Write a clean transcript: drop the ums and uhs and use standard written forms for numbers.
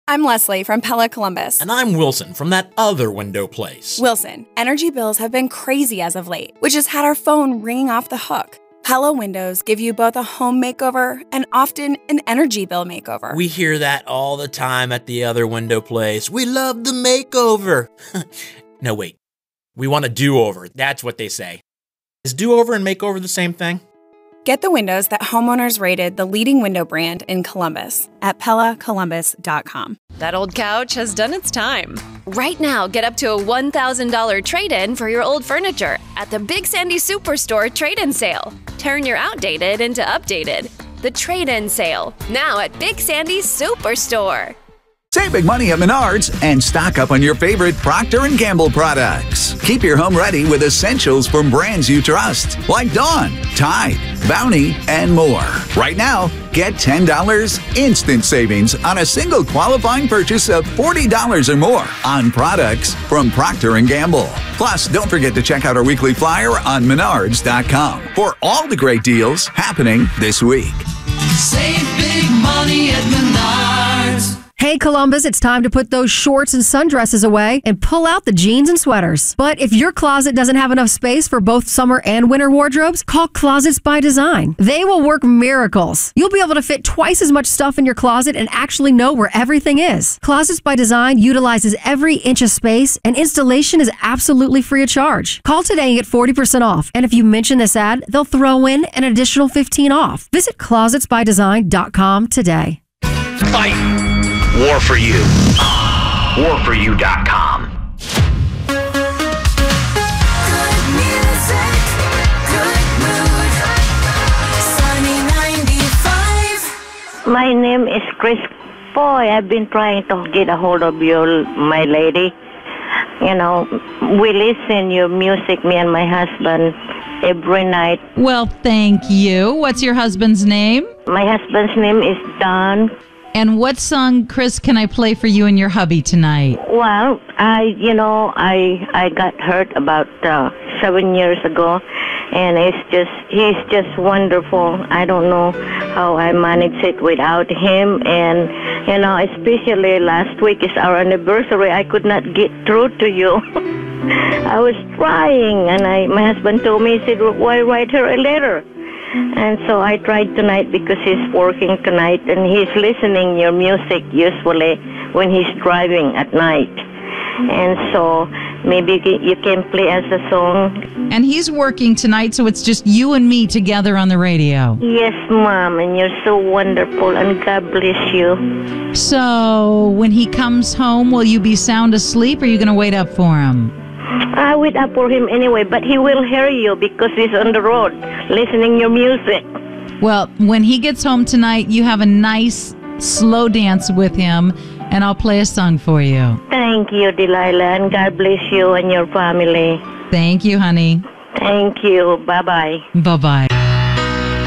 I'm Leslie from Pella Columbus. And I'm Wilson from that other window place. Wilson, energy bills have been crazy as of late, which has had our phone ringing off the hook. Pella Windows give you both a home makeover and often an energy bill makeover. We hear that all the time at the other window place. We love the makeover. No, wait. We want a do-over. That's what they say. Is do-over and makeover the same thing? Get the windows that homeowners rated the leading window brand in Columbus at PellaColumbus.com. That old couch has done its time. Right now, get up to a $1,000 trade-in for your old furniture at the Big Sandy Superstore trade-in sale. Turn your outdated into updated. The trade-in sale, now at Big Sandy Superstore. Save big money at Menards and stock up on your favorite Procter & Gamble products. Keep your home ready with essentials from brands you trust, like Dawn, Tide, Bounty, and more. Right now, get $10 instant savings on a single qualifying purchase of $40 or more on products from Procter & Gamble. Plus, don't forget to check out our weekly flyer on Menards.com for all the great deals happening this week. Save big money at Menards. Hey Columbus, it's time to put those shorts and sundresses away and pull out the jeans and sweaters. But if your closet doesn't have enough space for both summer and winter wardrobes, call Closets by Design. They will work miracles. You'll be able to fit twice as much stuff in your closet and actually know where everything is. Closets by Design utilizes every inch of space, and installation is absolutely free of charge. Call today and get 40% off. And if you mention this ad, they'll throw in an additional $15 off. Visit closetsbydesign.com today. Fight! War for You. Warforyou.com. Good music, good mood. Sunny 95. My name is Chris Foy. I've been trying to get a hold of you, my lady. You know, we listen your music, me and my husband, every night. Well, thank you. What's your husband's name? My husband's name is Don. And what song, Chris, can I play for you and your hubby tonight? Well, I got hurt about 7 years ago, and he's just wonderful. I don't know how I managed it without him, and especially last week is our anniversary. I could not get through to you. I was trying, and my husband told me, he said, why write her a letter? And so I tried tonight because he's working tonight, and he's listening your music usually when he's driving at night. And so maybe you can play us a song. And he's working tonight, so it's just you and me together on the radio. Yes, Mom, and you're so wonderful, and God bless you. So when he comes home, will you be sound asleep, or are you going to wait up for him? I wait up for him anyway, but he will hear you because he's on the road listening your music. Well, when he gets home tonight, you have a nice slow dance with him, and I'll play a song for you. Thank you, Delilah, and God bless you and your family. Thank you, honey. Thank you. Bye-bye. Bye-bye.